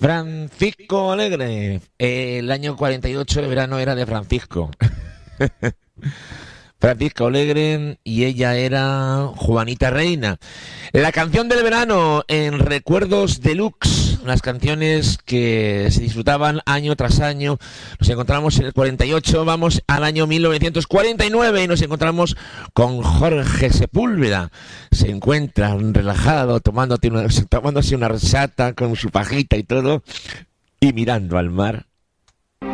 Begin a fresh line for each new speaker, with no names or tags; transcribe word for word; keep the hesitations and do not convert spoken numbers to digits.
Francisco Alegre. El año cuarenta y ocho de verano era de Francisco. Francisco Alegre y ella era Juanita Reina. La canción del verano en Recuerdos Deluxe, unas canciones que se disfrutaban año tras año. Nos encontramos en el cuarenta y ocho, vamos al año mil novecientos cuarenta y nueve y nos encontramos con Jorge Sepúlveda. Se encuentra relajado, tomándote una, tomándose una risata con su pajita y todo, y mirando al mar.